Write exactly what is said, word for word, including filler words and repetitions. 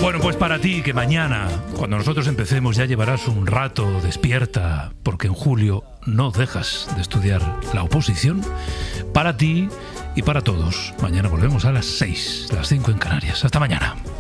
Bueno, pues para ti, que mañana, cuando nosotros empecemos, ya llevarás un rato despierta, porque en julio no dejas de estudiar la oposición. Para ti y para todos. Mañana volvemos a las seis, las cinco en Canarias. Hasta mañana.